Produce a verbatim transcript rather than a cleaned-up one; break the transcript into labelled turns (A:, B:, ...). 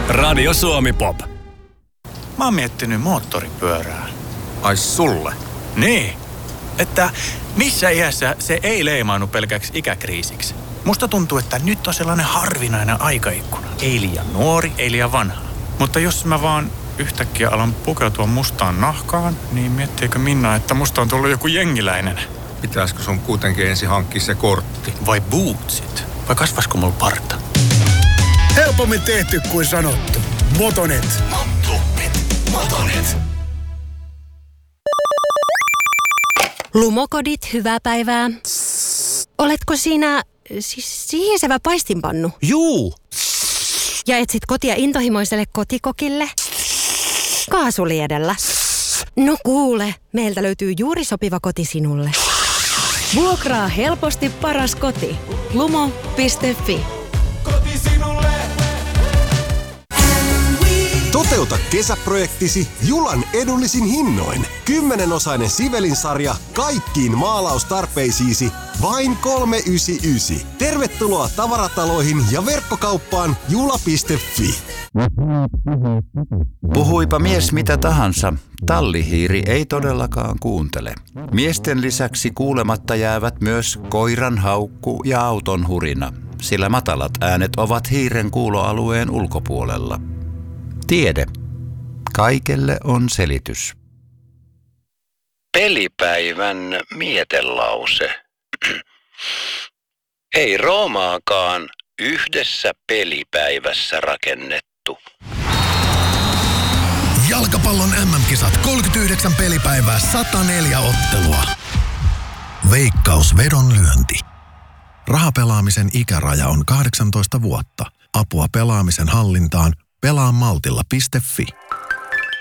A: Radio Suomi Pop.
B: Mä oon miettinyt moottoripyörää.
C: Ai sulle?
B: Niin, että missä iässä se ei leimaannu pelkäksi ikäkriisiksi. Musta tuntuu, että nyt on sellainen harvinainen aikaikkuna. Ei liian nuori, ei liian vanha. Mutta jos mä vaan yhtäkkiä alan pukeutua mustaan nahkaan, niin miettiikö Minna, että musta on tullut joku jengiläinen?
C: Pitäisikö sun kuitenkin ensin hankkia se kortti?
B: Vai bootsit? Vai kasvasko mulla parta?
D: Helpommin tehty kuin sanottu. Motonet.
A: Motonet. Motonet.
E: Lumokodit, hyvää päivää. Oletko sinä siis sihisevä paistinpannu?
D: Juu.
E: Ja etsit kotia intohimoiselle kotikokille? Kaasuliedellä. No kuule, meiltä löytyy juuri sopiva koti sinulle. Vuokraa helposti paras koti. lumo piste fi.
F: Koti sinulle.
G: Toteuta kesäprojektisi Julan edullisin hinnoin. Kymmenenosainen Sivelin-sarja kaikkiin maalaustarpeisiisi vain kolme yhdeksänkymmentäyhdeksän. Tervetuloa tavarataloihin ja verkkokauppaan jula piste fi.
H: Puhuipa mies mitä tahansa, tallihiiri ei todellakaan kuuntele. Miesten lisäksi kuulematta jäävät myös koiran haukku ja auton hurina, sillä matalat äänet ovat hiiren kuuloalueen ulkopuolella. Tiede. Kaikelle on selitys. Pelipäivän mietelause. Ei Roomaakaan yhdessä pelipäivässä rakennettu.
I: Jalkapallon äm äm-kisat kolmekymmentäyhdeksän pelipäivää, sata neljä ottelua. Veikkaus vedonlyönti. Rahapelaamisen ikäraja on kahdeksantoista vuotta. Apua pelaamisen hallintaan pelaa maltilla piste fi.